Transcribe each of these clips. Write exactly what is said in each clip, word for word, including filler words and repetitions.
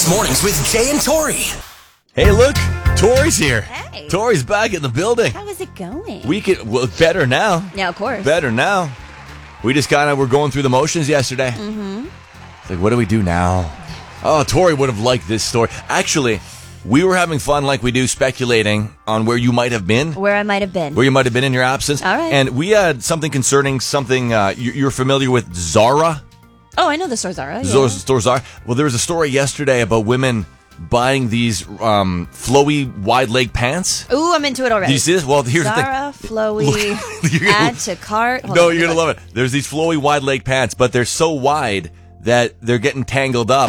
Mix Mornings with Jay and Tori. Hey, look, Tori's here. Hey. Tori's back in the building. How is it going? We could, well, better now. Yeah, of course. Better now. We just kind of were going through the motions yesterday. Mm-hmm. It's like, what do we do now? Oh, Tori would have liked this story. Actually, we were having fun like we do speculating on where you might have been. Where I might have been. Where you might have been in your absence. All right. And we had something concerning something, uh, you- you're familiar with Zara? Oh, I know the store Zara. Yeah. Zara, store Zara. Well, there was a story yesterday about women buying these um, flowy, wide leg pants. Ooh, I'm into it already. Do you see this? Well, here's Zara, the thing. flowy, You're gonna- add to cart. Hold no, on, you're going to look. love it. There's these flowy, wide leg pants, but they're so wide that they're getting tangled up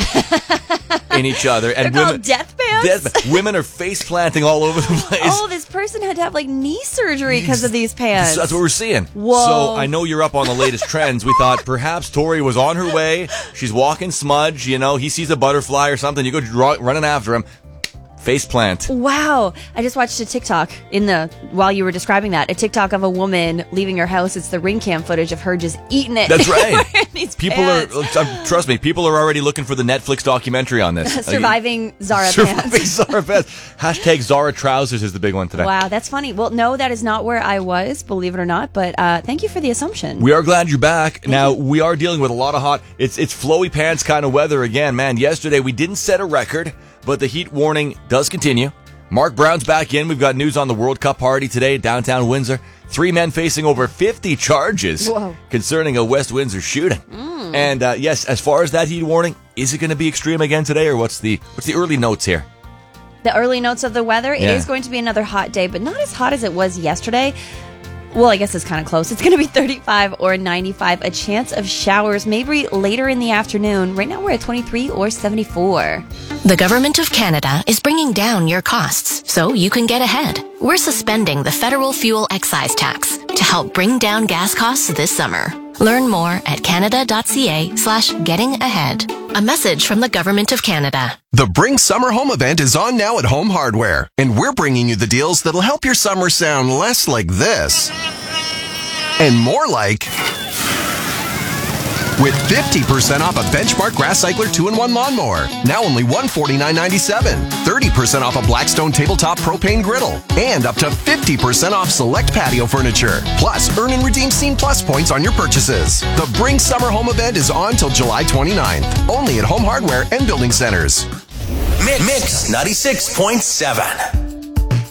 in each other. And They're women, called death pants? death- women are face planting all over the place. Oh, this person had to have like knee surgery because of these pants. That's what we're seeing. Whoa. So I know you're up on the latest trends. We thought perhaps Tori was on her way. She's walking smudge. You know, he sees a butterfly or something. You go draw, running after him. Face plant. Wow. I just watched a TikTok in the while you were describing that. A TikTok of a woman leaving her house. It's the ring cam footage of her just eating it. That's right. These People pants. are, uh, trust me, people are already looking for the Netflix documentary on this. Surviving Zara Surviving pants. Zara pants. Hashtag Zara trousers is the big one today. Wow, that's funny. Well, no, that is not where I was, believe it or not. But uh, thank you for the assumption. We are glad you're back. Now, we are dealing with a lot of hot, it's it's flowy pants kind of weather again. Man, yesterday we didn't set a record, but the heat warning does continue. Mark Brown's back in. We've got news on the World Cup party today in downtown Windsor. Three men facing over fifty charges Whoa. concerning a West Windsor shooting. Mm. And uh, yes, as far as that heat warning, is it going to be extreme again today, or what's the what's the early notes here? The early notes of the weather, Yeah. it is going to be another hot day, but not as hot as it was yesterday. Well, I guess it's kind of close. It's going to be thirty-five or ninety-five. A chance of showers maybe later in the afternoon. Right now we're at twenty-three or seventy-four. The Government of Canada is bringing down your costs so you can get ahead. We're suspending the federal fuel excise tax to help bring down gas costs this summer. Learn more at canada.ca slash getting ahead. A message from the Government of Canada. The Bring Summer Home event is on now at Home Hardware, and we're bringing you the deals that'll help your summer sound less like this and more like with fifty percent off a Benchmark Grass Cycler two in one lawnmower, now only one hundred forty-nine ninety-seven. thirty percent off a Blackstone Tabletop Propane Griddle, and up to fifty percent off select patio furniture. Plus, earn and redeem Scene Plus points on your purchases. The Bring Summer Home event is on till July twenty-ninth, only at Home Hardware and Building Centers. Mix ninety-six point seven.